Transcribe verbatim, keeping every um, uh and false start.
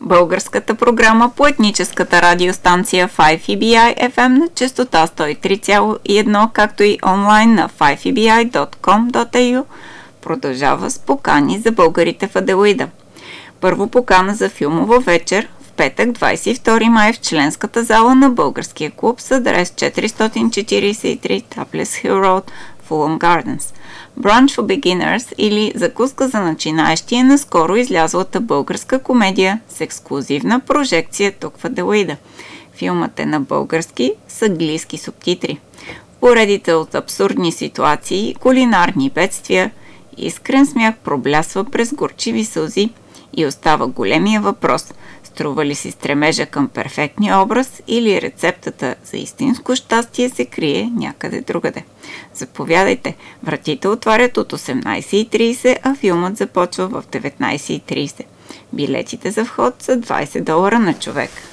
българската програма по етническата радиостанция файв и би ай еф ем на честота сто и три цяло и едно, както и онлайн на файв и би ай точка ком точка ей ю, продължава с покани за българите в Аделаида. Първо покана за филмова вечер в петък, двадесет и втори май в членската зала на българския клуб с адрес четиристотин четиридесет и три Tapless Hill Road, Fulham Gardens. Brunch for Beginners или закуска за начинаещи е наскоро излязлата българска комедия с ексклузивна прожекция тук в Аделаида. Филмът е на български с английски субтитри. Поредица от абсурдни ситуации, кулинарни бедствия, искрен смях проблясва през горчиви сълзи и остава големия въпрос: струва ли си стремежа към перфектния образ или рецептата за истинско щастие се крие някъде другаде? Заповядайте, вратите отварят от осемнадесет и тридесет, а филмът започва в деветнадесет и тридесет. Билетите за вход са двадесет долара на човек.